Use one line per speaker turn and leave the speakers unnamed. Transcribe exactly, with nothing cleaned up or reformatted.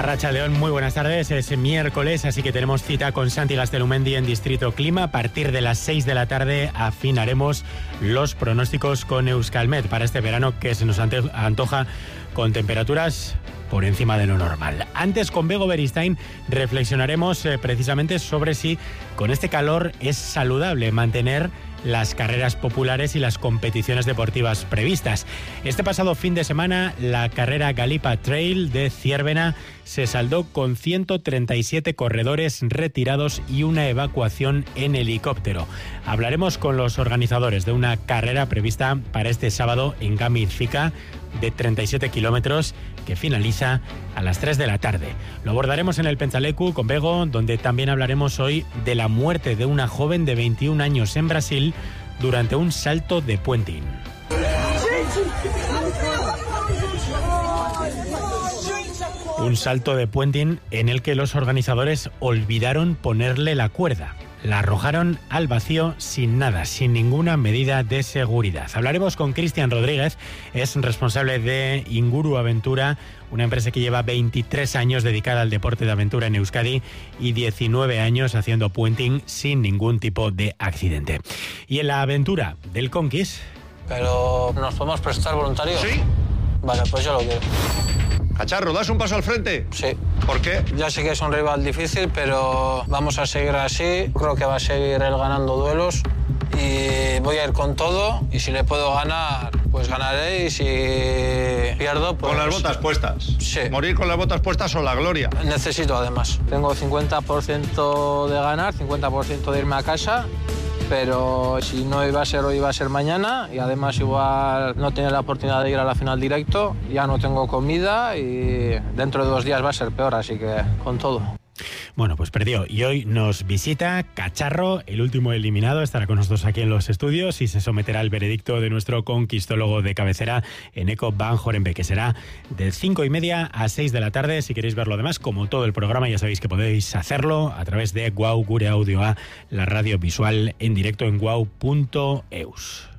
Arratsaldeón, muy buenas tardes. Es miércoles, así que tenemos cita con Santi Gaztelumendi en Distrito Clima. A partir de las seis de la tarde afinaremos los pronósticos con Euskalmet para este verano que se nos antoja con temperaturas por encima de lo normal. Antes, con Bego Beristain, reflexionaremos eh, precisamente sobre si con este calor es saludable mantener las carreras populares y las competiciones deportivas previstas. Este pasado fin de semana, la carrera Galipa Trail de Zierbena se saldó con ciento treinta y siete corredores retirados y una evacuación en helicóptero. Hablaremos con los organizadores de una carrera prevista para este sábado en Gamizfica de treinta y siete kilómetros que finaliza a las tres de la tarde. Lo abordaremos en el Pentsaleku con Bego, donde también hablaremos hoy de la muerte de una joven de veintiún años en Brasil durante un salto de puenting. Un salto de puenting en el que los organizadores olvidaron ponerle la cuerda. La arrojaron al vacío sin nada, sin ninguna medida de seguridad. Hablaremos con Cristian Rodríguez, es responsable de Inguru Aventura, una empresa que lleva veintitrés años dedicada al deporte de aventura en Euskadi y diecinueve años haciendo puenting sin ningún tipo de accidente. Y en la aventura del Conquist...
¿Pero nos podemos prestar voluntarios?
Sí.
Vale, pues yo lo quiero.
Cacharro, ¿das un paso al frente?
Sí.
¿Por qué?
Ya sé que es un rival difícil, pero vamos a seguir así. Creo que va a seguir él ganando duelos y voy a ir con todo. Y si le puedo ganar, pues ganaré. Y si pierdo, pues...
Con las botas puestas.
Sí.
Morir con las botas puestas o la gloria.
Necesito, además. Tengo cincuenta por ciento de ganar, cincuenta por ciento de irme a casa. Pero si no iba a ser hoy, iba a ser mañana, y además igual no tenía la oportunidad de ir a la final directo, ya no tengo comida y dentro de dos días va a ser peor, así que con todo.
Bueno, pues perdió. Y hoy nos visita Cacharro, el último eliminado. Estará con nosotros aquí en los estudios y se someterá al veredicto de nuestro conquistólogo de cabecera, Eneko Van Horenbeek, que será de cinco y media a seis de la tarde. Si queréis ver lo demás, como todo el programa, ya sabéis que podéis hacerlo a través de Guau Gure Audioa, la radio visual en directo en guau punto eus.